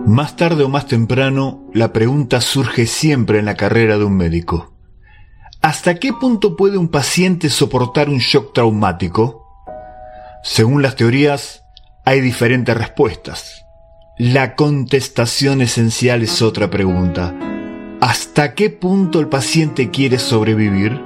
Más tarde o más temprano, la pregunta surge siempre en la carrera de un médico. ¿Hasta qué punto puede un paciente soportar un shock traumático? Según las teorías, hay diferentes respuestas. La contestación esencial es otra pregunta. ¿Hasta qué punto el paciente quiere sobrevivir?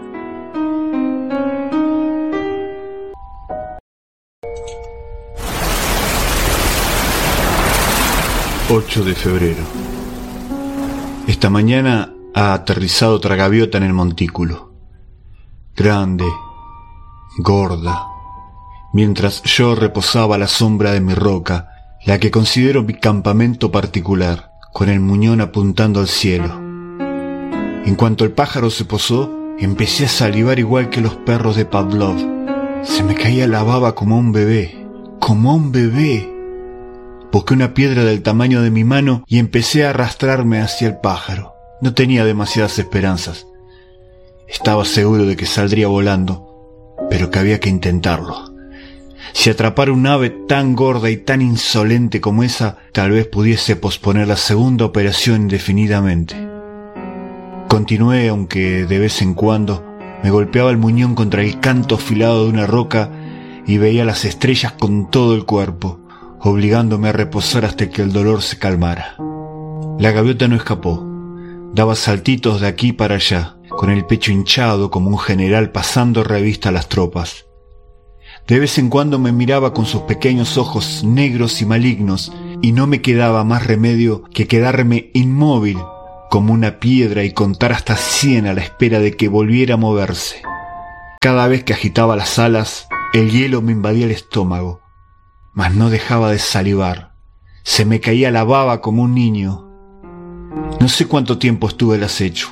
...8 de febrero. Esta mañana ha aterrizado otra gaviota en el montículo. Grande, gorda, mientras yo reposaba a la sombra de mi roca, la que considero mi campamento particular, con el muñón apuntando al cielo. En cuanto el pájaro se posó, empecé a salivar igual que los perros de Pavlov. Se me caía la baba como a un bebé, Busqué una piedra del tamaño de mi mano y empecé a arrastrarme hacia el pájaro. No tenía demasiadas esperanzas. Estaba seguro de que saldría volando, pero que había que intentarlo. Si atrapara un ave tan gorda y tan insolente como esa, tal vez pudiese posponer la segunda operación indefinidamente. Continué, aunque de vez en cuando me golpeaba el muñón contra el canto afilado de una roca y veía las estrellas con todo el cuerpo, obligándome a reposar hasta que el dolor se calmara. La gaviota no escapó. Daba saltitos de aquí para allá, con el pecho hinchado como un general pasando revista a las tropas. De vez en cuando me miraba con sus pequeños ojos negros y malignos, y no me quedaba más remedio que quedarme inmóvil como una piedra y contar hasta 100 a la espera de que volviera a moverse. Cada vez que agitaba las alas, el hielo me invadía el estómago, mas no dejaba de salivar. Se me caía la baba como un niño. No sé cuánto tiempo estuve al acecho.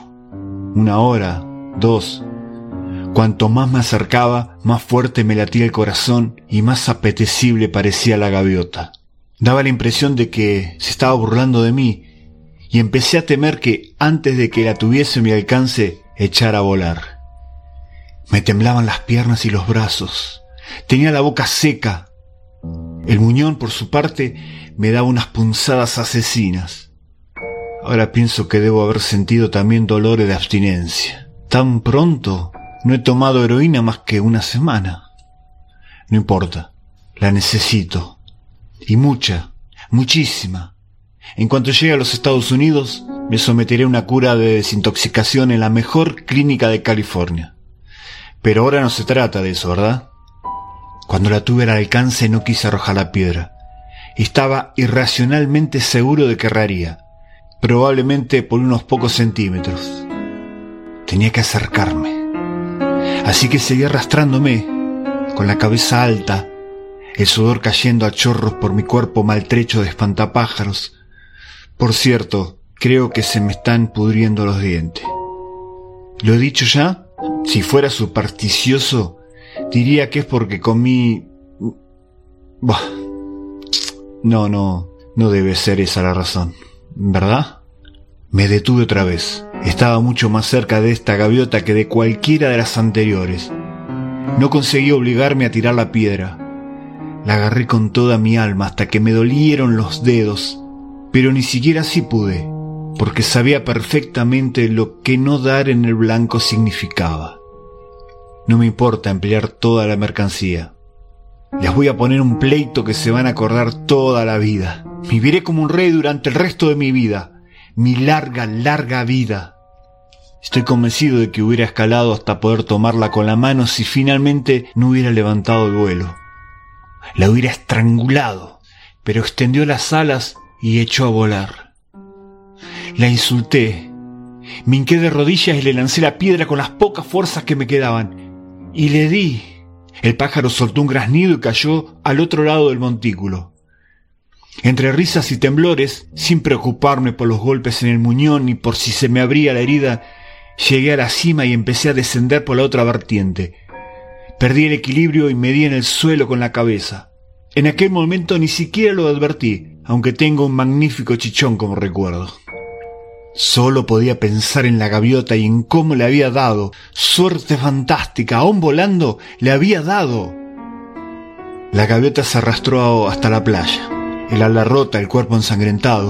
1 hora, 2. Cuanto más me acercaba, más fuerte me latía el corazón y más apetecible parecía la gaviota. Daba la impresión de que se estaba burlando de mí y empecé a temer que, antes de que la tuviese a mi alcance, echara a volar. Me temblaban las piernas y los brazos. Tenía la boca seca. El muñón, por su parte, me daba unas punzadas asesinas. Ahora pienso que debo haber sentido también dolores de abstinencia. Tan pronto no he tomado heroína más que 1 semana. No importa, la necesito. Y muchísima. En cuanto llegue a los Estados Unidos, me someteré a una cura de desintoxicación en la mejor clínica de California. Pero ahora no se trata de eso, ¿verdad? Cuando la tuve al alcance no quise arrojar la piedra. Estaba irracionalmente seguro de que erraría, probablemente por unos pocos centímetros. Tenía que acercarme. Así que seguí arrastrándome, con la cabeza alta, el sudor cayendo a chorros por mi cuerpo maltrecho de espantapájaros. Por cierto, creo que se me están pudriendo los dientes. ¿Lo he dicho ya? Si fuera supersticioso, diría que es porque comí... Bah. No debe ser esa la razón, ¿verdad? Me detuve otra vez. Estaba mucho más cerca de esta gaviota que de cualquiera de las anteriores. No conseguí obligarme a tirar la piedra. La agarré con toda mi alma hasta que me dolieron los dedos, pero ni siquiera así pude, porque sabía perfectamente lo que no dar en el blanco significaba. No me importa emplear toda la mercancía. Les voy a poner un pleito que se van a acordar toda la vida. Viviré como un rey durante el resto de mi vida. Mi larga vida. Estoy convencido de que hubiera escalado hasta poder tomarla con la mano si finalmente no hubiera levantado el vuelo. La hubiera estrangulado, pero extendió las alas y echó a volar. La insulté. Me hinqué de rodillas y le lancé la piedra con las pocas fuerzas que me quedaban. Y le di. El pájaro soltó un graznido y cayó al otro lado del montículo. Entre risas y temblores, sin preocuparme por los golpes en el muñón ni por si se me abría la herida, llegué a la cima y empecé a descender por la otra vertiente. Perdí el equilibrio y me di en el suelo con la cabeza. En aquel momento ni siquiera lo advertí, aunque tengo un magnífico chichón como recuerdo. Solo podía pensar en la gaviota y en cómo le había dado. Suerte fantástica, aún volando, le había dado. La gaviota se arrastró hasta la playa. El ala rota, el cuerpo ensangrentado.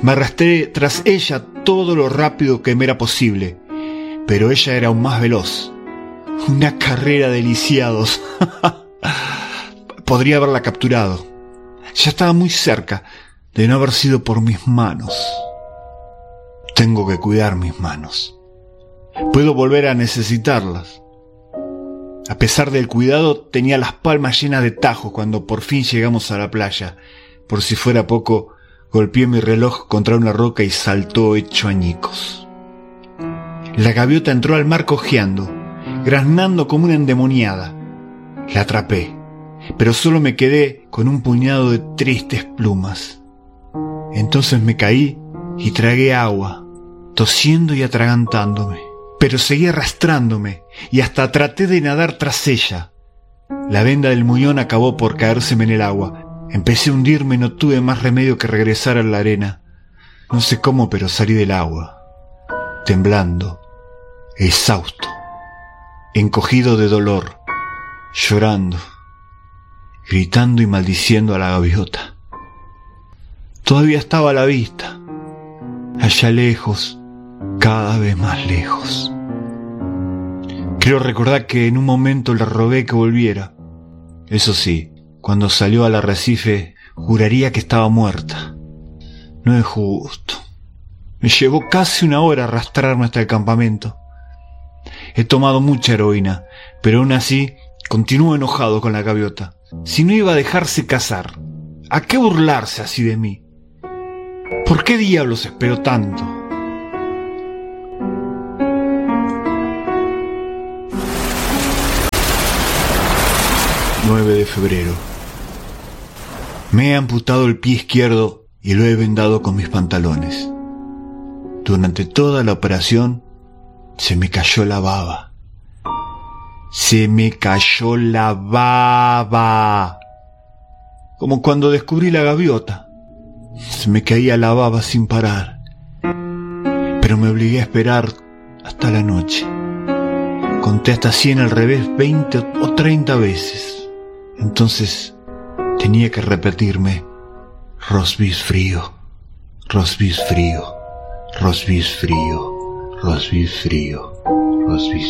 Me arrastré tras ella todo lo rápido que me era posible, pero ella era aún más veloz. Una carrera de lisiados. Podría haberla capturado. Ya estaba muy cerca de no haber sido por mis manos. Tengo que cuidar mis manos. Puedo volver a necesitarlas. A pesar del cuidado, tenía las palmas llenas de tajos cuando por fin llegamos a la playa. Por si fuera poco, golpeé mi reloj contra una roca y saltó hecho añicos. La gaviota entró al mar cojeando, graznando como una endemoniada. La atrapé, pero solo me quedé con un puñado de tristes plumas. Entonces me caí y tragué agua, tosiendo y atragantándome. Pero seguí arrastrándome y hasta traté de nadar tras ella. La venda del muñón acabó por caérseme en el agua. Empecé a hundirme y no tuve más remedio que regresar a la arena. No sé cómo, pero salí del agua, temblando, exhausto, encogido de dolor, llorando, gritando y maldiciendo a la gaviota. Todavía estaba a la vista, allá lejos, cada vez más lejos. Creo recordar que en un momento le rogué que volviera. Eso sí, cuando salió al arrecife, juraría que estaba muerta. No es justo. Me llevó casi una hora arrastrarme hasta el campamento. He tomado mucha heroína, pero aún así continúo enojado con la gaviota. Si no iba a dejarse cazar, ¿a qué burlarse así de mí? ¿Por qué diablos esperó tanto? ...9 de febrero. Me he amputado el pie izquierdo y lo he vendado con mis pantalones. Durante toda la operación se me cayó la baba. Se me cayó la baba. Como cuando descubrí la gaviota. Se me caía la baba sin parar. Pero me obligué a esperar hasta la noche. Conté hasta 100 al revés 20 o 30 veces. Entonces tenía que repetirme: roast beef frío, roast beef frío, roast beef frío, roast beef frío, roast beef